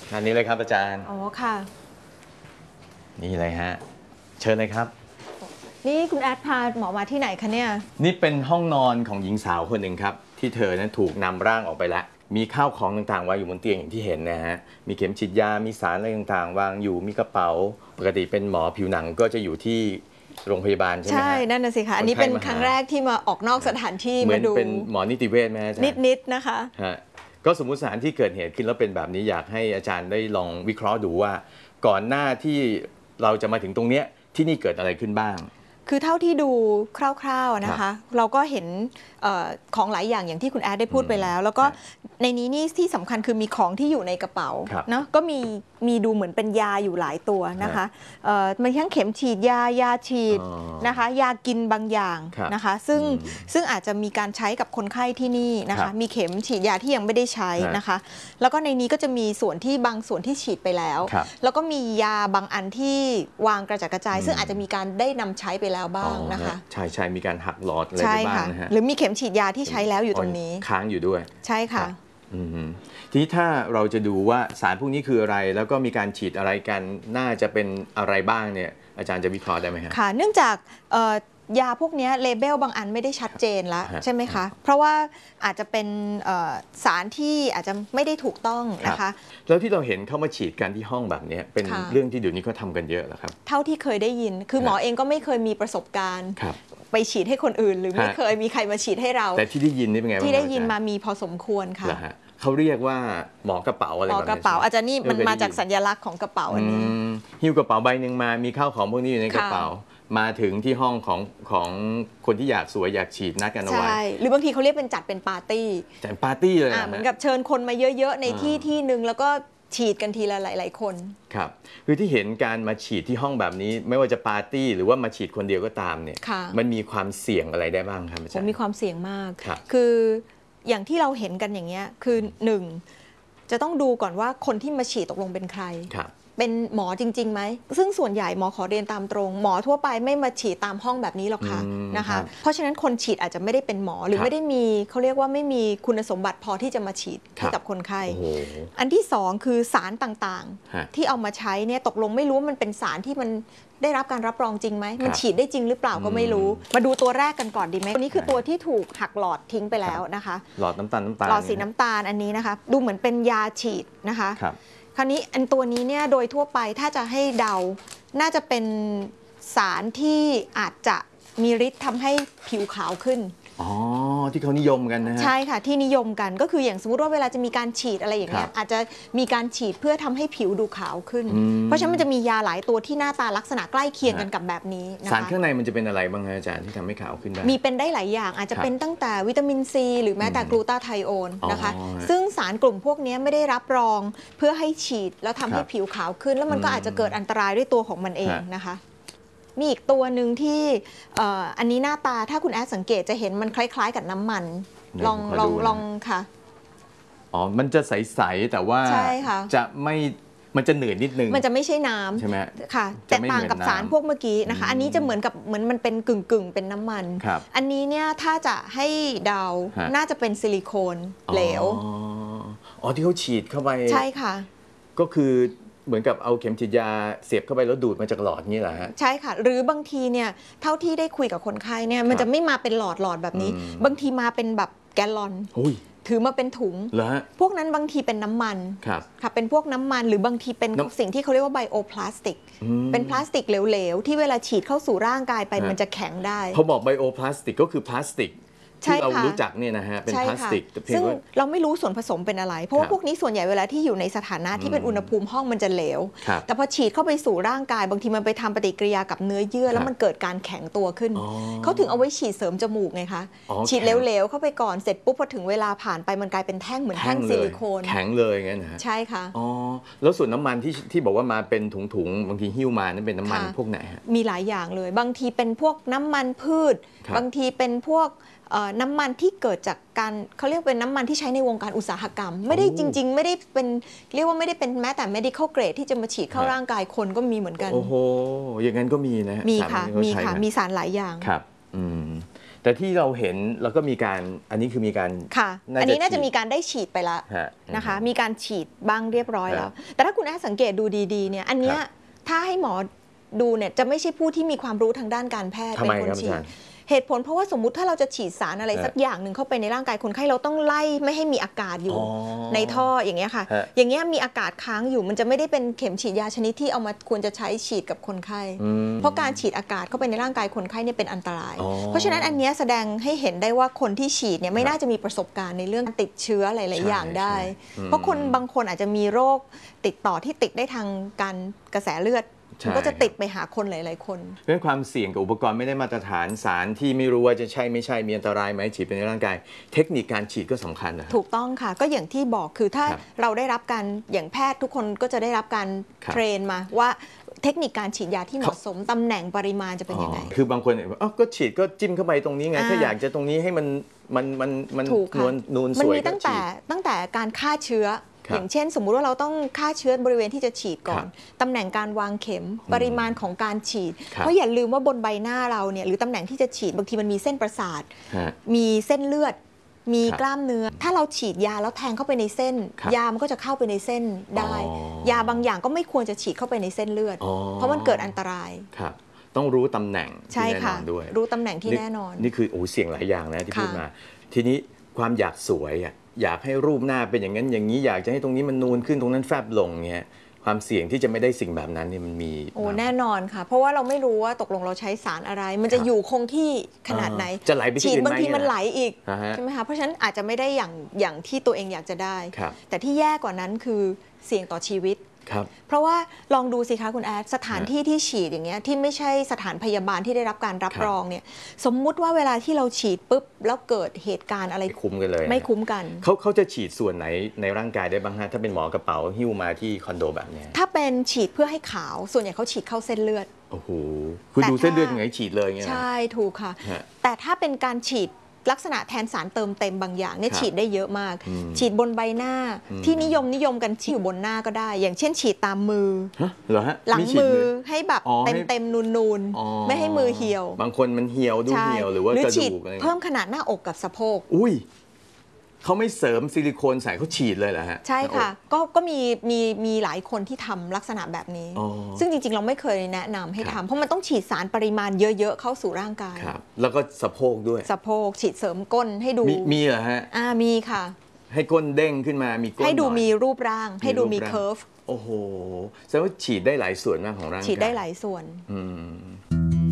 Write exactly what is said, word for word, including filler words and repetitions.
อันนี้เลยครับอาจารย์อ๋อค่ะนี่เลยฮะเชิญเลยครับนี่คุณแอดพาหมอมาที่ไหนคะเนี่ยนี่เป็นห้องนอนของหญิงสาวคนหนึ่งครับที่เธอนั้นถูกนำร่างออกไปแล้วมีข้าวของต่างๆวางอยู่บนเตียงอย่างที่เห็นนะฮะมีเข็มฉีดยามีสารอะไรต่างๆวางอยู่มีกระเป๋าปกติเป็นหมอผิวหนังก็จะอยู่ที่โรงพยาบาลใช่ไหมใช่นั่นน่ะสิคะอันนี้เป็นครั้งแรกที่มาออกนอกสถานที่มาดูเป็นหมอนิติเวชไหมอาจารย์นิดๆนะคะก็สมมุติสถานที่เกิดเหตุขึ้นแล้วเป็นแบบนี้อยากให้อาจารย์ได้ลองวิเคราะห์ดูว่าก่อนหน้าที่เราจะมาถึงตรงนี้ที่นี่เกิดอะไรขึ้นบ้างคือเท่าที่ดูคร่าวๆนะคะเราก็เห็นออของหลายอย่างอย่างที่คุณแอดได้พูดไปแล้วแล้วก็ในนี้นี่ที่สำคัญคือมีของที่อยู่ในกระเป๋าเนาะก็มีมีดูเหมือนเป็นยาอยู่หลายตัวนะคะมันทั้งเข็มฉีดยายาฉีดนะคะยากินบางอย่างนะคะซึ่งซึ่งอาจจะมีการใช้กับคนไข้ที่นี่นะคะมีเข็มฉีดยาที่ยังไม่ได้ใช้นะคะแล้วก็ในนี้ก็จะมีส่วนที่บางส่วนที่ฉีดไปแล้วแล้วก็มียาบางอันที่วางกระจัดกระจายซึ่งอาจจะมีการได้นำใช้ไปแล้วบ้างนะคะใช่ใช่มีการหักหลอดอะไรบ้างนะฮะหรือมีเข็มฉีดยาที่ใช้แล้วอยู่ตรงนี้ค้างอยู่ด้วยใช่ค่ะทีนี้ถ้าเราจะดูว่าสารพวกนี้คืออะไรแล้วก็มีการฉีดอะไรกันน่าจะเป็นอะไรบ้างเนี่ยอาจารย์จะวิเคราะห์ได้ไหมครับค่ะเนื่องจากยาพวกนี้เลเบลบางอันไม่ได้ชัดเจนแล้วใช่ไหมคะเพราะว่าอาจจะเป็นสารที่อาจจะไม่ได้ถูกต้องนะคะแล้วที่เราเห็นเข้ามาฉีดกันที่ห้องแบบนี้เป็นเรื่องที่เดี๋ยวนี้เขาทำกันเยอะแล้วครับเท่าที่เคยได้ยินคือหมอเองก็ไม่เคยมีประสบการณ์ไปฉีดให้คนอื่นหรือไม่เคยมีใครมาฉีดให้เราแต่ที่ได้ยินนี่เป็นไงที่ได้ยินมามีพอสมควรค่ะเขาเรียกว่าหมอกระเป๋าอะไรแบบนี้หมอกระเป๋าอาจารย์นี่มันมาจากสัญลักษณ์ของกระเป๋าอันนี้หิ้วกระเป๋าใบหนึ่งมามีข้าวของพวกนี้อยู่ในกระเป๋ามาถึงที่ห้องของของคนที่อยากสวยอยากฉีดนัดกันเอาไว้ใช่หรือบางทีเขาเรียกเป็นจัดเป็นปาร์ตี้จัดปาร์ตี้เลยเหมือนกับเชิญคนมาเยอะๆในที่ที่หนึ่งแล้วก็ฉีดกันทีละหลายๆคนครับคือที่เห็นการมาฉีดที่ห้องแบบนี้ไม่ว่าจะปาร์ตี้หรือว่ามาฉีดคนเดียวก็ตามเนี่ยมันมีความเสี่ยงอะไรได้บ้างครับอาจารย์มีความเสี่ยงมากคืออย่างที่เราเห็นกันอย่างเงี้ยคือหนึ่งจะต้องดูก่อนว่าคนที่มาฉีดตกลงเป็นใครเป็นหมอจริงๆไหมซึ่งส่วนใหญ่หมอขอเรียนตามตรงหมอทั่วไปไม่มาฉีดตามห้องแบบนี้หรอกค่ะนะคะเพราะฉะนั้นคนฉีดอาจจะไม่ได้เป็นหมอหรือไม่ได้มีเขาเรียกว่าไม่มีคุณสมบัติพอที่จะมาฉีดให้กับคนไข้อันที่สองคือสารต่างๆที่เอามาใช้เนี่ยตกลงไม่รู้มันเป็นสารที่มันได้รับการรับรองจริงไหมมันฉีดได้จริงหรือเปล่าก็ไม่รู้มาดูตัวแรกกันก่อนดีไหมอันนี้คือตัวที่ถูกหักหลอดทิ้งไปแล้วนะคะหลอดน้ำตาลน้ำตาลหลอดสีน้ำตาลอันนี้นะคะดูเหมือนเป็นยาฉีดนะคะคราวนี้อันตัวนี้เนี่ยโดยทั่วไปถ้าจะให้เดาน่าจะเป็นสารที่อาจจะมีฤทธิ์ทำให้ผิวขาวขึ้นอ๋อที่เขานิยมกันนะฮะใช่ค่ะที่นิยมกันก็คืออย่างสมมติว่าเวลาจะมีการฉีดอะไรอย่างเงี้ยอาจจะมีการฉีดเพื่อทำให้ผิวดูขาวขึ้นเพราะฉะนั้นมันจะมียาหลายตัวที่หน้าตาลักษณะใกล้เคียงกันกับแบบนี้นะคะสารข้างในมันจะเป็นอะไรบ้างคะอาจารย์ที่ทำให้ขาวขึ้นได้มีเป็นได้หลายอย่างอาจจะเป็นตั้งแต่วิตามินซีหรือแม้แต่กลูตาไทโอนนะคะซึ่งสารกลุ่มพวกนี้ไม่ได้รับรองเพื่อให้ฉีดแล้วทำให้ผิวขาวขึ้นแล้วมันก็อาจจะเกิดอันตรายด้วยตัวของมันเองนะคะมีอีกตัวหนึ่งที่อันนี้หน้าตาถ้าคุณแอดสังเกตจะเห็นมันคล้ายๆกับน้ำมันลองลองลองค่ะอ๋อมันจะใสๆแต่ว่าจะไม่มันจะเหนื่อยนิดนึงมันจะไม่ใช่น้ำใช่ไหมค่ะแต่ต่างกับสารพวกเมื่อกี้นะคะอันนี้จะเหมือนกับเหมือนมันเป็นกึ่งกึ่งเป็นน้ำมันอันนี้เนี่ยถ้าจะให้เดาน่าจะเป็นซิลิโคนเหลวอ๋อที่เขาฉีดเข้าไปใช่ค่ะก็คือเหมือนกับเอาเข็มฉีดยาเสียบเข้าไปแล้วดูดมาจากหลอดนี่แหละฮะใช่ค่ะหรือบางทีเนี่ยเท่าที่ได้คุยกับคนไข้เนี่ยมันจะไม่มาเป็นหลอดหลอดแบบนี้บางทีมาเป็นแบบแกลลอนถือมาเป็นถุงพวกนั้นบางทีเป็นน้ำมันค่ะเป็นพวกน้ำมันหรือบางทีเป็นสิ่งที่เขาเรียกว่าไบโอพลาสติกเป็นพลาสติกเหลวๆที่เวลาฉีดเข้าสู่ร่างกายไปมันจะแข็งได้เขาบอกไบโอพลาสติกก็คือพลาสติกที่เรารู้จักเนี่ยนะฮะเป็นพลาสติกซึ่งเราไม่รู้ส่วนผสมเป็นอะไรเพราะว่าพวกนี้ส่วนใหญ่เวลาที่อยู่ในสถานะที่เป็นอุณหภูมิห้องมันจะเหลวแต่พอฉีดเข้าไปสู่ร่างกายบางทีมันไปทำปฏิกิริยากับเนื้อเยื่อแล้วมันเกิดการแข็งตัวขึ้นเขาถึงเอาไว้ฉีดเสริมจมูกไงคะฉีดเหลวๆเข้าไปก่อนเสร็จปุ๊บพอถึงเวลาผ่านไปมันกลายเป็นแท่งเหมือนแท่งซิลิโคนแข็งเลยงั้นนะใช่ค่ะอ๋อแล้วส่วนน้ำมันที่ที่บอกว่ามาเป็นถุงๆบางทีหิ้วมานั่นเป็นน้ำมันพวกไหนฮะมีหลายอย่างเลยบางทีเป็นพวกน้ำมันพืชบางทีเป็นพวกน้ำมันที่เกิดจากการเขาเรียกเป็นน้ำมันที่ใช้ในวงการอุตสาหกรรมไม่ได้จริงๆไม่ได้เป็นเรียกว่าไม่ได้เป็นแม้แต่ medical grade ที่จะมาฉีดเข้าร่างกายคนก็มีเหมือนกันโอ้โหอย่างนั้นก็มีนะมีค่ะมีค่ะมีสารหลายอย่างครับอืมแต่ที่เราเห็นแล้วก็มีการอันนี้คือมีการค่ะอันนี้น่าจะมีการได้ฉีดไปแล้วนะคะมีการฉีดบ้างเรียบร้อยแล้วแต่ถ้าคุณแอดสังเกตดูดีๆเนี่ยอันเนี้ยถ้าให้หมอดูเนี่ยจะไม่ใช่ผู้ที่มีความรู้ทางด้านการแพทย์เป็นคนฉีดเหตุผลเพราะว่าสมมุติถ้าเราจะฉีดสารอะไรสักอย่างหนึ่งเข้าไปในร่างกายคนไข้เราต้องไล่ไม่ให้มีอากาศอยู่ในท่ออย่างเงี้ยค่ะอย่างเงี้ยมีอากาศค้างอยู่มันจะไม่ได้เป็นเข็มฉีดยาชนิดที่เอามาควรจะใช้ฉีดกับคนไข้เพราะการฉีดอากาศเข้าไปในร่างกายคนไข้เนี่ยเป็นอันตรายเพราะฉะนั้นอันเนี้ยแสดงให้เห็นได้ว่าคนที่ฉีดเนี่ยไม่น่าจะมีประสบการณ์ในเรื่องติดเชื้อหลายๆอย่างได้เพราะคนบางคนอาจจะมีโรคติดต่อที่ติดได้ทางการกระแสเลือดมันก็จะติดไปหาคนหลายๆคนเรื่องความเสี่ยงกับอุปกรณ์ไม่ได้มาตรฐานสารที่ไม่รู้ว่าจะใช่ไม่ใช่มีอันตรายไหมฉีดไปในร่างกายเทคนิคการฉีดก็สำคัญนะถูกต้องค่ะก็อย่างที่บอกคือถ้าเราได้รับการอย่างแพทย์ทุกคนก็จะได้รับการเทรนมาว่าเทคนิคการฉีดยาที่เหมาะสมตำแหน่งปริมาณจะเป็นยังไงคือบางคนอ๋อก็ฉีดก็จิ้มเข้าไปตรงนี้ไงถ้าอยากจะตรงนี้ให้มันมันมันมันนวลนูนสวยมันมีตั้งแต่ตั้งแต่การฆ่าเชื้ออย่างเช่นสมมุติว่าเราต้องฆ่าเชื้อบริเวณที่จะฉีดก่อนตำแหน่งการวางเข็มปริมาณของการฉีดเพราะอย่าลืมว่าบนใบหน้าเราเนี่ยหรือตำแหน่งที่จะฉีดบางทีมันมีเส้นประสาทมีเส้นเลือดมีกล้ามเนื้อถ้าเราฉีดยาแล้วแทงเข้าไปในเส้นยามันก็จะเข้าไปในเส้นได้ยาบางอย่างก็ไม่ควรจะฉีดเข้าไปในเส้นเลือดเพราะมันเกิดอันตรายต้องรู้ตำแหน่งที่แน่นอนด้วยรู้ตำแหน่งที่แน่นอนนี่คือโอ้เสี่ยงหลายอย่างนะที่พูดมาทีนี้ความอยากสวยอ่ะอยากให้รูปหน้าเป็นอย่างนั้นอย่างนี้อยากจะให้ตรงนี้มันนูนขึ้นตรงนั้นแฟบลงเงี้ยความเสี่ยงที่จะไม่ได้สิ่งแบบนั้นเนี่ยมันมีโอ้แน่นอนค่ะเพราะว่าเราไม่รู้ว่าตกลงเราใช้สารอะไรมันจะอยู่คงที่ขนาดไหนจะไหลไปที่ฉีดอื่นไหมบางทีมันไหลอีกใช่ไหมคะเพราะฉะนั้นอาจจะไม่ได้อย่างอย่างที่ตัวเองอยากจะได้แต่ที่แย่กว่านั้นคือเสี่ยงต่อชีวิตเพราะว่าลองดูสิคะคุณแอดสถานที่ที่ฉีดอย่างเงี้ยที่ไม่ใช่สถานพยาบาลที่ได้รับการรับรองเนี่ยสมมุติว่าเวลาที่เราฉีดปุ๊บแล้วเกิดเหตุการณ์อะไรคุ้มกันเลยไม่คุ้มกันเขาเขาจะฉีดส่วนไหนในร่างกายได้บ้างฮะถ้าเป็นหมอกระเป๋าหิ้วมาที่คอนโดแบบนี้ถ้าเป็นฉีดเพื่อให้ขาวส่วนใหญ่เขาฉีดเข้าเส้นเลือดโอ้โหคือดูเส้นเลือดยังไงฉีดเลยไงใช่ถูกค่ะแต่ถ้าเป็นการฉีดลักษณะแทนสารเติมเต็มบางอย่างเนี่ยฉีดได้เยอะมากฉีดบนใบหน้าที่นิยมนิยมกันฉีดอยู่บนหน้าก็ได้อย่างเช่นฉีดตามมือหลังมือให้แบบเต็มเต็มนูนๆไม่ให้มือเหี่ยวบางคนมันเหี่ยวดูเหี่ยวหรือว่ากระดูกเพิ่มขนาดหน้าอกกับสะโพกอุ้ยเขาไม่เสริมซิลิโคนใส่เขาฉีดเลยเหรอฮะใช่ค่ะก็ก็มีมีมีหลายคนที่ทำลักษณะแบบนี้ซึ่งจริงๆเราไม่เคยแนะนำให้ทำเพราะมันต้องฉีดสารปริมาณเยอะๆเข้าสู่ร่างกายแล้วก็สะโพกด้วยสะโพกฉีดเสริมก้นให้ดูมีเหรอฮะอ่ามีค่ะให้ก้นเด้งขึ้นมามีก้นให้ดูมีรูปร่างให้ดูมีเคิร์ฟโอ้โหแสดงว่าฉีดได้หลายส่วนมากของร่างกายฉีดได้หลายส่วนอืม